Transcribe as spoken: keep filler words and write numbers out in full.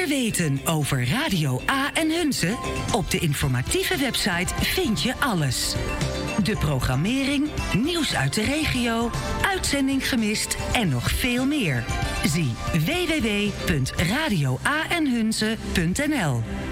te weten over Radio A en Hunze? Op de informatieve website vind je alles. De programmering, nieuws uit de regio, uitzending gemist en nog veel meer. Zie w w w punt radio a en hunze punt n l.